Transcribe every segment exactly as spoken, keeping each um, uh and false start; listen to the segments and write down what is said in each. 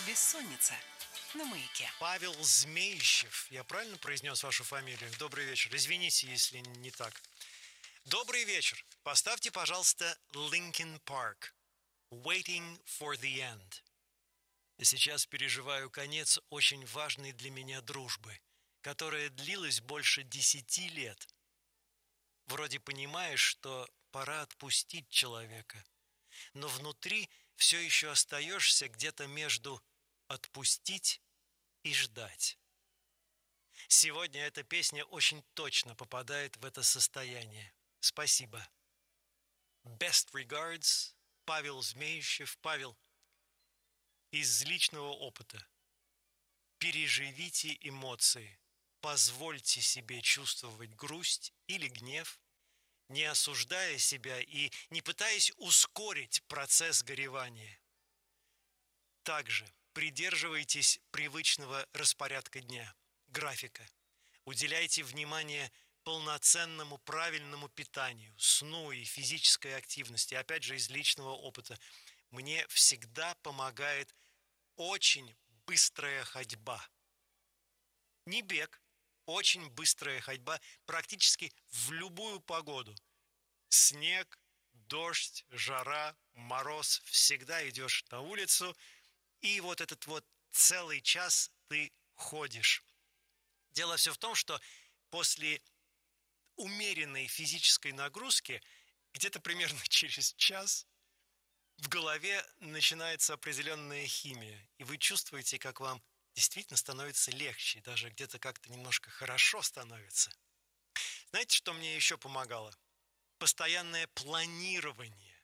Бессонница на Маяке. Павел Змеищев. Я правильно произнес вашу фамилию? Добрый вечер. Извините, если не так. Добрый вечер. Поставьте, пожалуйста, Linkin Park. Waiting for the end. Я сейчас переживаю конец очень важной для меня дружбы, которая длилась больше десяти лет. Вроде понимаешь, что пора отпустить человека, но внутри все еще остаешься где-то между отпустить и ждать. Сегодня эта песня очень точно попадает в это состояние. Спасибо. Best regards, Павел Змеищев. Павел, из личного опыта. Переживите эмоции. Позвольте себе чувствовать грусть или гнев, не осуждая себя и не пытаясь ускорить процесс горевания. Также придерживайтесь привычного распорядка дня, графика. Уделяйте внимание полноценному правильному питанию, сну и физической активности. Опять же, из личного опыта. Мне всегда помогает очень быстрая ходьба. Не бег, очень быстрая ходьба практически в любую погоду. Снег, дождь, жара, мороз. Всегда идешь на улицу, и вот этот вот целый час ты ходишь. Дело все в том, что после умеренной физической нагрузки где-то примерно через час в голове начинается определенная химия, и вы чувствуете, как вам действительно становится легче, даже где-то как-то немножко хорошо становится. Знаете, что мне еще помогало? Постоянное планирование.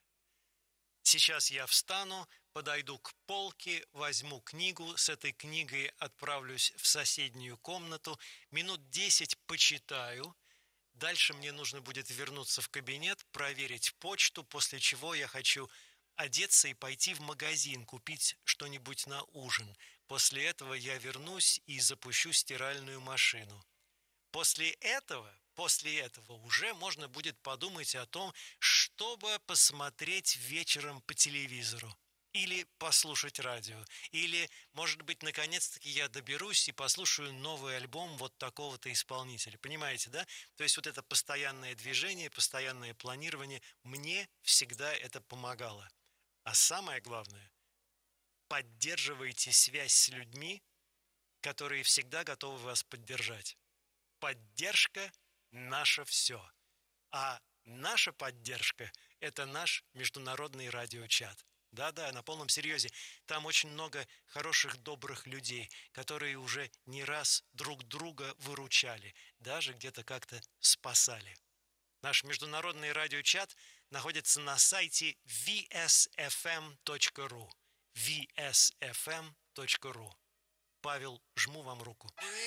Сейчас я встану, подойду к полке, возьму книгу, с этой книгой отправлюсь в соседнюю комнату, минут десять почитаю. Дальше мне нужно будет вернуться в кабинет, проверить почту, после чего я хочу одеться и пойти в магазин, купить что-нибудь на ужин. После этого я вернусь и запущу стиральную машину. После этого, после этого уже можно будет подумать о том, чтобы посмотреть вечером по телевизору. Или послушать радио. Или, может быть, наконец-таки я доберусь и послушаю новый альбом вот такого-то исполнителя. Понимаете, да? То есть вот это постоянное движение, постоянное планирование, мне всегда это помогало. А самое главное, поддерживайте связь с людьми, которые всегда готовы вас поддержать. Поддержка – наше все. А наша поддержка – это наш международный радиочат. Да-да, на полном серьезе. Там очень много хороших, добрых людей, которые уже не раз друг друга выручали, даже где-то как-то спасали. Наш международный радиочат находится на сайте ви эс эф эм точка ру. ви эс эф эм точка ру. Павел, жму вам руку.